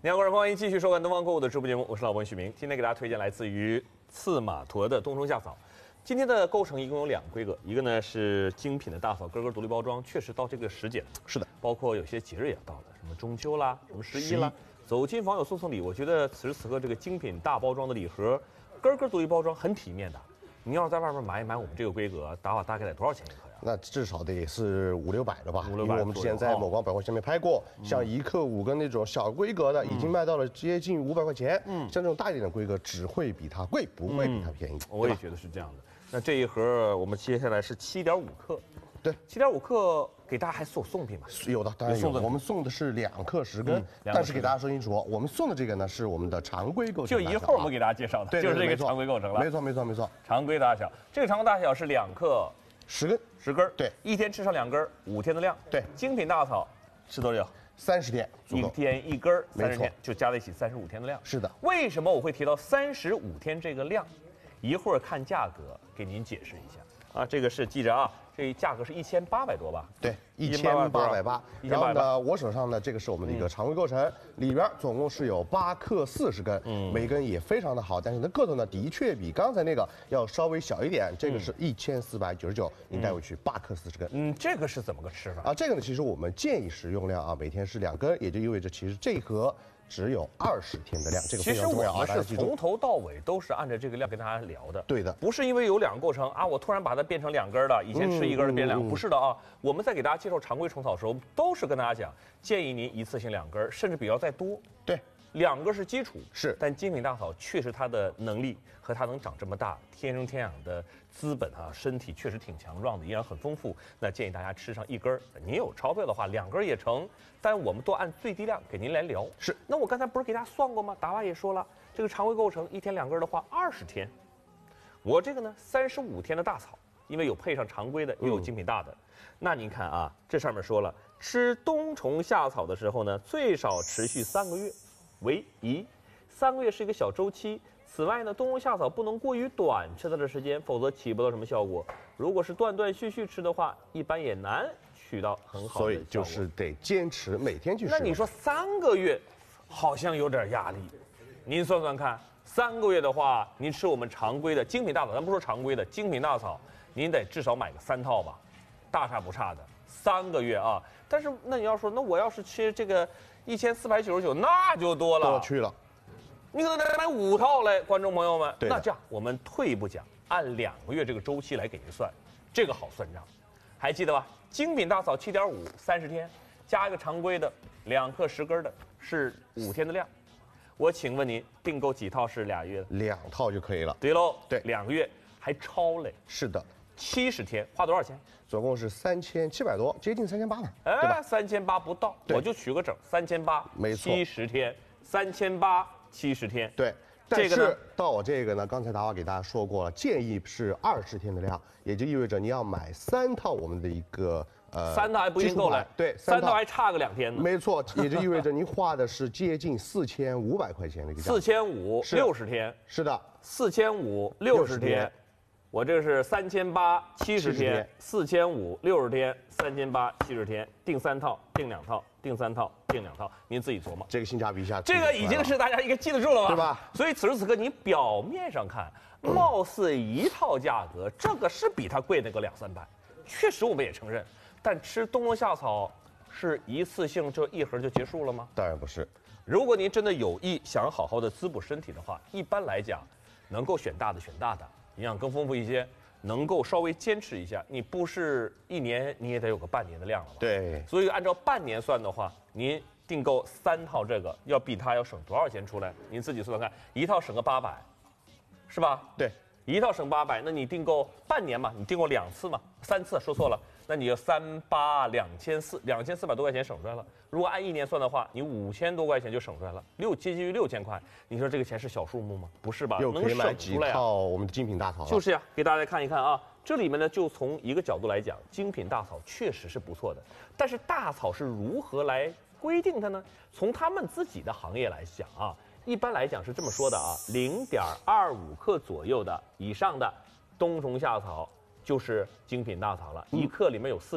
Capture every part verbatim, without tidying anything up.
你好，观众朋友，欢迎继续收看东方购物的直播节目，我是老文许明。今天给大家推荐来自于刺马驼的冬虫夏草。今天的构成一共有两个规格，一个呢是精品的大草，根根独立包装，确实到这个时节， 是的， 包括有些节日也到了，什么中秋啦，什么十一啦，走亲访友送送礼。我觉得此时此刻这个精品大包装的礼盒，根根独立包装很体面的。你要是在外面买买我们这个规格，打法大概得多少钱一颗呀？ 那至少得是五六百的吧， 五六百。 因为我们之前在某光百货下面拍过，嗯、像一克五根那种小规格的，已经卖到了接近五百块钱。嗯，像这种大一点的规格，只会比它贵，不会比它便宜。 嗯、我也觉得是这样的。那这一盒我们接下来是七点五克。 对， 七点五克给大家还送送品吗？ 有的，当然有。我们送的是两克十根，嗯、但是给大家说清楚，我们送的这个呢是我们的常规构成。 就一会儿我们给大家介绍的， 对就是这个常规构成了。 没错，没错，没错。 常规大小，这个常规大小是两克十根， 十根。 对， 一天吃上两根，五天的量。 对， 精品大草吃多久？ 三十天， 一天一根，三十天就加在一起三十五天的量。 是的。 为什么我会提到三十五天这个量？一会儿看价格给您解释一下。啊，这个是记着啊，这价格是一千八百多吧？ 对，一千八百八。然后呢，我手上呢，这个是我们的一个常规构成，嗯、里边总共是有八克四十根，嗯，每根也非常的好，但是呢个头呢的确比刚才那个要稍微小一点，这个是一千四百九十九，您带回去八克四十根。 嗯，这个是怎么个吃法啊？这个呢，其实我们建议食用量啊，每天是两根，也就意味着其实这一盒只有二十天的量，这个非常重要啊！ 其实我们是从头到尾都是按照这个量跟大家聊的。 对的， 不是因为有两个构成啊，我突然把它变成两根的，以前吃一根的变两，嗯嗯嗯、不是的啊。我们在给大家介绍常规虫草的时候，都是跟大家讲，建议您一次性两根，甚至比要再多。 对， 两根是基础， 是。 但精品大草确实它的能力和它能长这么大，天生天养的资本啊，身体确实挺强壮的，营养很丰富。那建议大家吃上一根，您有钞票的话，两根也成。但我们都按最低量给您来聊。 是， 那我刚才不是给大家算过吗？达瓦也说了，这个常规构成一天两根的话，二十天。我这个呢，三十五天的大草，因为有配上常规的，又有精品大的。嗯、那您看啊，这上面说了，吃冬虫夏草的时候呢，最少持续三个月为宜，三个月是一个小周期。此外呢，冬虫夏草不能过于短吃它的时间，否则起不到什么效果。如果是断断续续吃的话，一般也难取到很好的效果。 所以就是得坚持每天去吃。 那你说三个月，好像有点压力。您算算看，三个月的话，您吃我们常规的精品大草，咱不说常规的精品大草，您得至少买个三套吧，大差不差的。三个月啊，但是那你要说，那我要是吃这个一千四百九十九，那就多了， 多去了。 你可能得买五套嘞，观众朋友们。 对， 那这样我们退一步讲，按两个月这个周期来给您算，这个好算账。还记得吧？精品大草七点五，三十天，加一个常规的两克十根的，是五天的量。我请问您订购几套是俩月的？ 两套就可以了。 对喽， 对， 两个月还超嘞。 是的， 七十天花多少钱？ 总共是三千七百多，接近三千八了， 哎， 对吧？ 三千八不到，我就取个整，三千八， 没错， 七十天，三千八。七十天， 对，但是到我这个呢，刚才达瓦给大家说过了，建议是二十天的量，也就意味着你要买三套我们的一个呃， 三套还不一定够来， 对， 三套还差个两天呢。 没错，也就意味着您花的是接近四千五百块钱的一个价。 四千五六十天， 是的， 四千五六十天，我这是三千八七十天，四千五六十天，三千八七十天，订三套，订两套。订三套，订两套，您自己琢磨。 这个性价比一下， 这个已经是大家应该记得住了吧？ 对吧？ 所以此时此刻，你表面上看，貌似一套价格，这个是比它贵那个两三百，确实我们也承认。但吃冬虫夏草是一次性这一盒就结束了吗？ 当然不是。 如果您真的有意想好好的滋补身体的话，一般来讲，能够选大的选大的，营养更丰富一些。能够稍微坚持一下，你不是一年你也得有个半年的量了吧？ 对， 所以按照半年算的话，您订购三套这个，要比它要省多少钱出来？您自己算算看，一套省个八百，是吧？ 对， 一套省八百，那你订购半年嘛，你订购两次嘛，三次说错了，那你要三八两千四，两千四百多块钱省出来了。如果按一年算的话，你五千多块钱就省出来了，六接近于六千块。你说这个钱是小数目吗？不是吧？ 又可以买几套我们的精品大草。 就是呀，给大家看一看啊，这里面呢，就从一个角度来讲，精品大草确实是不错的。但是大草是如何来规定它呢？从他们自己的行业来讲啊，一般来讲是这么说的啊，零点二五克左右的以上的冬虫夏草就是精品大草了，一克里面有四根儿。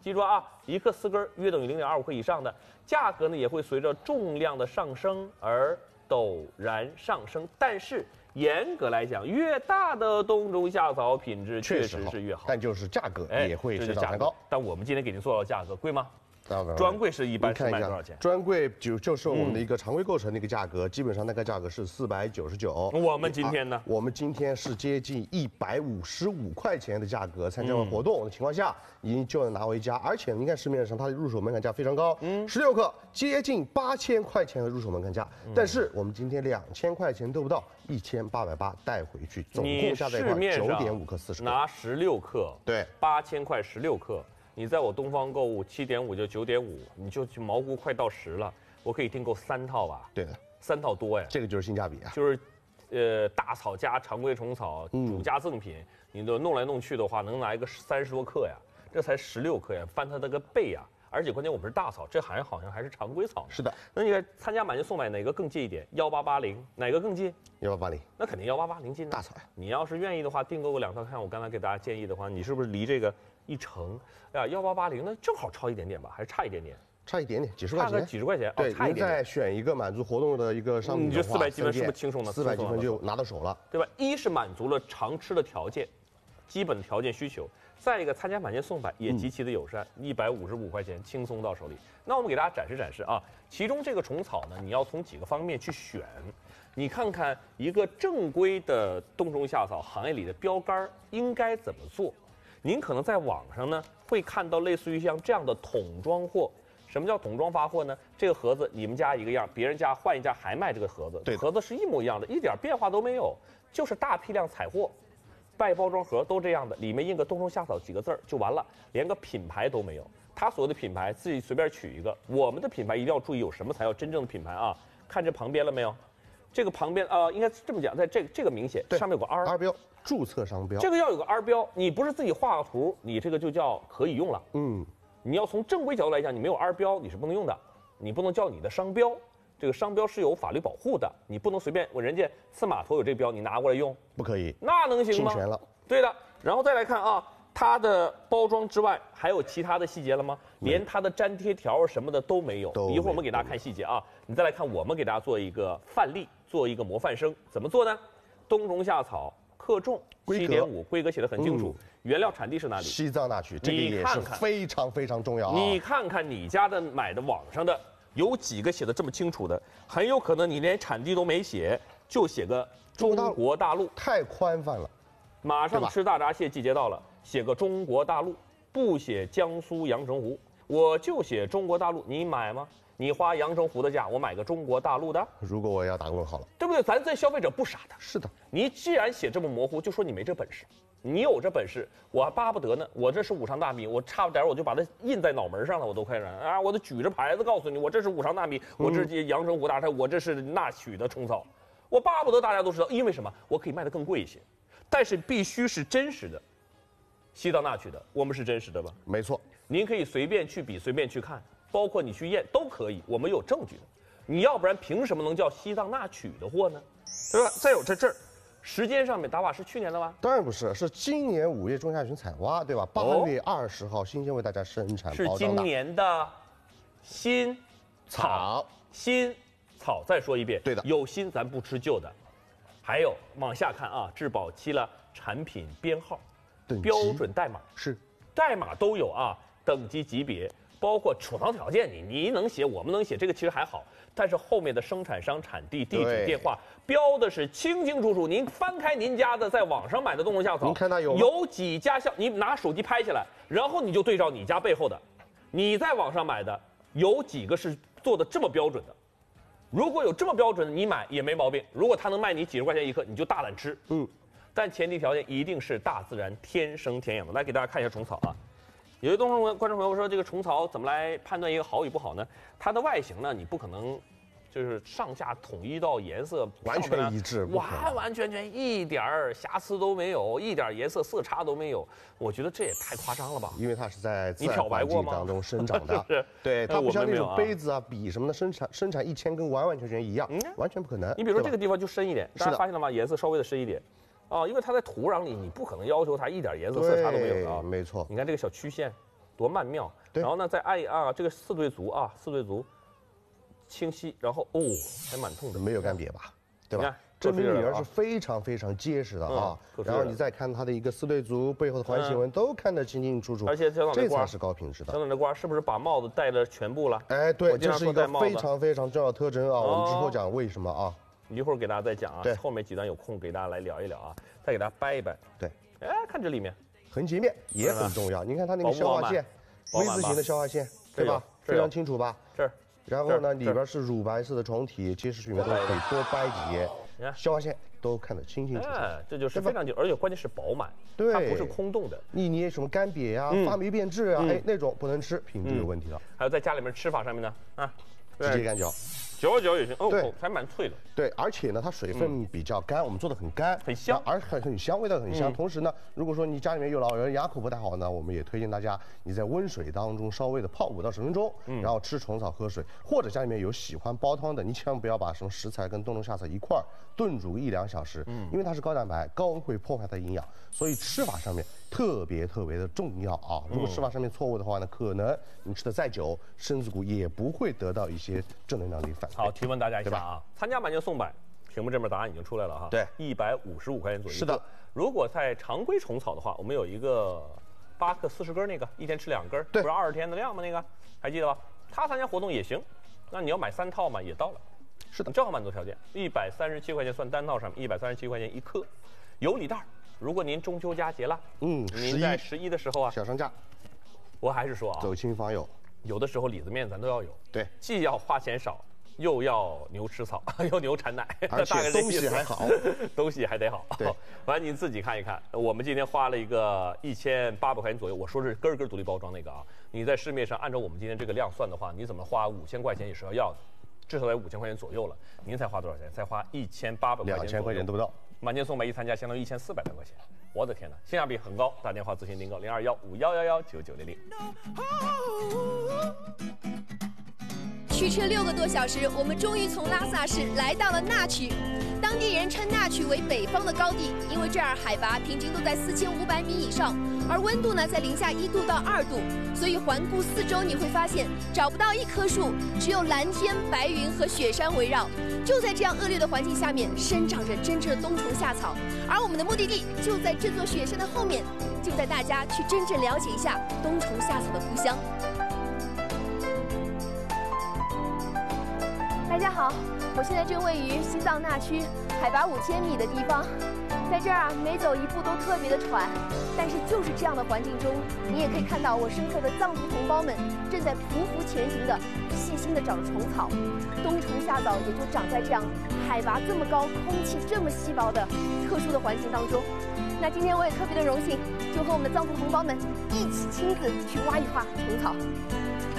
记住啊，一克四根约等于零点二五克以上的，价格呢也会随着重量的上升而陡然上升。但是严格来讲，越大的冬虫夏草品质确实是越好， 但就是价格也会水涨船高。 但我们今天给您做到价格贵吗？ 专专柜是一般是卖多少钱？ 专柜就就是我们的一个常规构成的一个价格，嗯、基本上那个价格是四百九十九。 我们今天呢？ 我们今天是接近一百五十五块钱的价格，参加完活动的情况下，已经就能拿回家。而且您看市面上它的入手门槛价非常高，嗯，十六克接近八千块钱的入手门槛价，嗯、但是我们今天两千块钱都不到，一千八百八带回去，总共下在一块九点五克四十。 拿十六克， 对， 八千块十六克。 你在我东方购物七点五就九点五，你就去蘑菇快到十了，我可以订购三套吧？ 对的， 三套多呀， 这个就是性价比啊， 就是，呃，大草加常规虫草主加赠品，嗯、你都弄来弄去的话，能拿一个三十多克呀，这才十六克呀，翻它那个倍呀！而且关键我们是大草，这好像好像还是常规草。 是的， 那你看参加买就送买哪个更近一点？幺八八零哪个更近？ 幺八八零， 那肯定幺八八零近大草呀。你要是愿意的话，订购个两套，看我刚才给大家建议的话，你是不是离这个？ 一成，哎呀，幺八八零那正好超一点点吧，还是差一点点？ 差一点点，几十块钱， 差个几十块钱。 对， 哦、差一点点。 您再选一个满足活动的一个商品， 你就四百积分是不是轻松的？ 四百积分就拿到手了， 对吧？一是满足了常吃的条件，基本条件需求；再一个参加满减送百也极其的友善，一百五十五块钱轻松到手里。那我们给大家展示展示啊，其中这个虫草呢，你要从几个方面去选。你看看一个正规的冬虫夏草行业里的标杆应该怎么做？ 您可能在网上呢会看到类似于像这样的桶装货。什么叫桶装发货呢？这个盒子你们家一个样，别人家换一家还卖这个盒子， 对， 盒子是一模一样的，一点变化都没有，就是大批量采货，外包装盒都这样的，里面印个冬虫夏草几个字儿就完了，连个品牌都没有。他所有的品牌自己随便取一个，我们的品牌一定要注意有什么才叫真正的品牌啊？看这旁边了没有？这个旁边啊、呃，应该这么讲，在这个这个明显，上面有个 R R 标。 注册商标， 这个要有个 R 标，你不是自己画个图，你这个就叫可以用了。嗯，你要从正规角度来讲，你没有 R 标你是不能用的，你不能叫你的商标，这个商标是有法律保护的，你不能随便我人家刺码头有这标你拿过来用， 不可以， 那能行吗？ 侵权了。 对的，然后再来看啊，它的包装之外还有其他的细节了吗？连它的粘贴条什么的都没有。一会儿我们给大家看细节啊，你再来看我们给大家做一个范例，做一个模范生，怎么做呢？冬虫夏草。 克重七点五，规格写的很清楚。嗯、原料产地是哪里？ 西藏那曲，这个也是非常非常重要啊。 你看看你家的买的网上的，有几个写的这么清楚的？很有可能你连产地都没写，就写个中国大陆， 太宽泛了。 马上吃大闸蟹季节到了，写个中国大陆，不写江苏阳澄湖，我就写中国大陆，你买吗？ 你花阳澄湖的价，我买个中国大陆的。 如果我要打个问号了， 对不对？咱这消费者不傻的。 是的， 你既然写这么模糊，就说你没这本事。你有这本事，我还巴不得呢。我这是五常大米，我差不点我就把它印在脑门上了，我都快让啊，我都举着牌子告诉你，我这是五常大米，我这是阳澄湖大菜，我这是那曲的虫草。我巴不得大家都知道，因为什么？我可以卖得更贵一些，但是必须是真实的。西藏那曲的，我们是真实的吧？ 没错， 您可以随便去比，随便去看。 包括你去验都可以，我们有证据的。你要不然凭什么能叫西藏那曲的货呢？对吧？再有这这儿，时间上面达瓦是去年的吗？ 当然不是，是今年五月中下旬采挖，对吧？八月二十号新鲜为大家生产包装的。 是今年的新草，新草。再说一遍， 对的， 有新咱不吃旧的。还有往下看啊，质保期了，产品编号、标准代码是代码都有啊，等级级别。 包括储藏条件，你你能写，我们能写，这个其实还好。但是后面的生产商、产地、地址、电话标的是清清楚楚。您翻开您家的在网上买的冬虫夏草， 您看它有有几家像，你拿手机拍下来，然后你就对照你家背后的，你在网上买的有几个是做的这么标准的？如果有这么标准的，你买也没毛病。如果他能卖你几十块钱一克，你就大胆吃。嗯，但前提条件一定是大自然天生天养的。来给大家看一下虫草啊。 有些观众观众朋友说，这个虫草怎么来判断一个好与不好呢？它的外形呢，你不可能就是上下统一到颜色完全一致， 完完全全一点儿瑕疵都没有，一点颜色色差都没有。我觉得这也太夸张了吧？ 因为它是在自然环境当中生长的，是对，它不像那种杯子啊、笔什么的，生产生产一千根完完全全一样，完全不可能。 你比如说这个地方就深一点，大家发现了吗？颜色稍微的深一点。 啊，因为它在土壤里，你不可能要求它一点颜色色差都没有的啊。 没错， 你看这个小曲线， 多曼妙。然后呢，再按啊这个四对足啊，四对足清晰，然后哦还蛮痛的， 没有干瘪吧？对吧？ 这证明女儿是非常非常结实的啊， 嗯、 然后你再看她的一个四对足背后的环形纹，都看得清清楚楚， 而且这才是高品质的。 小脑袋瓜是不是把帽子戴了全部了？ 哎，对，这是一个非常非常重要的特征啊，哦、我们之后讲为什么啊？ 一会儿给大家再讲啊， 对， 后面几段有空给大家来聊一聊啊，再给大家掰一掰。 对， 哎，看这里面横截面也很重要，你看它那个消化线 ，V 字形的消化线，对吧？非常清楚吧？ 这儿。 然后呢，里边是乳白色的床体，结实水面都可以多掰几页，消化线都看得清清楚楚。 哎，这就是非常清，而且关键是饱满， 对， 它不是空洞的。 你捏什么干瘪呀、发霉变质啊，哎，那种不能吃，品质有问题了。 还有在家里面吃法上面呢，啊， 直接干嚼， 嚼一嚼也行。哦，对，还蛮脆的。 对，而且呢，它水分比较干，我们做的很干， 很香， 而很很香，味道很香。同时呢，如果说你家里面有老人牙口不太好呢，我们也推荐大家你在温水当中稍微的泡五到十分钟，然后吃虫草喝水，或者家里面有喜欢煲汤的，你千万不要把什么食材跟冬虫夏草一块儿炖煮一两小时，因为它是高蛋白，高温会破坏它的营养，所以吃法上面特别特别的重要啊。如果吃法上面错误的话呢，可能你吃的再久，身子骨也不会得到一些正能量的反馈。 好，提问大家一下啊，参加满减送百。 屏幕这边答案已经出来了哈， 对， 一百五十五块钱左右。 是的， 如果在常规虫草的话，我们有一个八克四十根那个，一天吃两根， 对， 不是二十天的量吗？那个还记得吧？他参加活动也行，那你要买三套嘛，也到了。 是的， 正好满足条件，一百三十七块钱算单套上面，一百三十七块钱一克，有礼袋。如果您中秋佳节了， 嗯， 您在十一的时候啊， 小商家， 我还是说啊， 走亲访友， 有的时候里子面咱都要有， 对， 既要花钱少。 又要牛吃草，又牛产奶， 而且东西还好， 东西还得好。 对， 反正您自己看一看。我们今天花了一个一千八百块钱左右，我说是根根独立包装那个啊。你在市面上按照我们今天这个量算的话，你怎么花五千块钱也是要要的，至少得五千块钱左右了。您才花多少钱？才花一千八百块钱， 两千块钱都不到。 满减送百一参加，相当于一千四百多块钱。我的天哪，性价比很高！打电话咨询订购零二幺五幺幺幺九九零零。 驱车六个多小时，我们终于从拉萨市来到了纳曲。当地人称纳曲为北方的高地，因为这儿海拔平均都在四千五百米以上，而温度呢在零下一度到二度，所以环顾四周你会发现找不到一棵树，只有蓝天白云和雪山围绕。就在这样恶劣的环境下面，生长着真正的冬虫夏草，而我们的目的地就在这座雪山的后面，就带大家去真正了解一下冬虫夏草的故乡。 大家好，我现在正位于西藏纳区海拔五千米的地方，在这儿啊，每走一步都特别的喘。但是就是这样的环境中，你也可以看到我身后的藏族同胞们正在匍匐前行的细心的找着虫草。冬虫夏草也就长在这样海拔这么高、空气这么稀薄的特殊的环境当中。那今天我也特别的荣幸，就和我们的藏族同胞们一起亲自去挖一挖虫草。